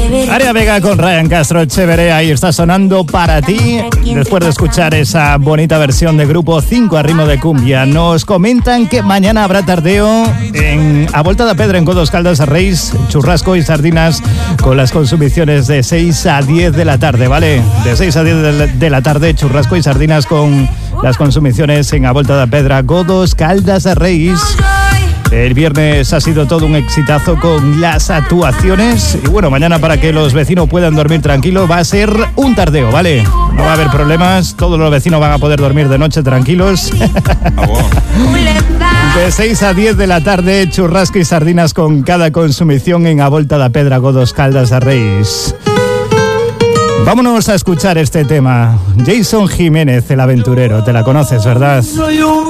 Área Vega con Ryan Castro, chévere, ahí está sonando para ti. Después de escuchar esa bonita versión de Grupo 5 a ritmo de cumbia, nos comentan que mañana habrá tardeo a Volta da Pedra en Godos, Caldas de Reis, churrasco y sardinas con las consumiciones de 6 a 10 de la tarde, ¿vale? De 6 a 10 de la tarde, churrasco y sardinas con las consumiciones en A Volta da Pedra, Godos, Caldas de Reis. El viernes ha sido todo un exitazo con las actuaciones y bueno, mañana para que los vecinos puedan dormir tranquilos va a ser un tardeo, ¿vale? No va a haber problemas, todos los vecinos van a poder dormir de noche tranquilos. De 6 a 10 de la tarde, churrasco y sardinas con cada consumición en A Volta da Pedra, Godos, Caldas de Reis. Vámonos a escuchar este tema. Jason Jiménez, el aventurero, te la conoces, ¿verdad?